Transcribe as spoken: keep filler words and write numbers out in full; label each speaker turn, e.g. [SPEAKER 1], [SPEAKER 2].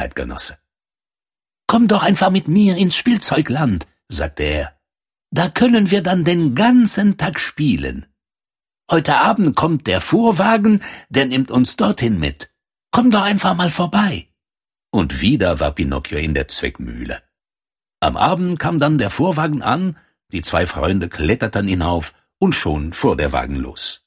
[SPEAKER 1] Zeitgenosse. »Komm doch einfach mit mir ins Spielzeugland«, sagte er. »Da können wir dann den ganzen Tag spielen. Heute Abend kommt der Fuhrwagen, der nimmt uns dorthin mit. Komm doch einfach mal vorbei.« Und wieder war Pinocchio in der Zwickmühle. Am Abend kam dann der Fuhrwagen an, die zwei Freunde kletterten hinauf, und schon fuhr der Wagen los.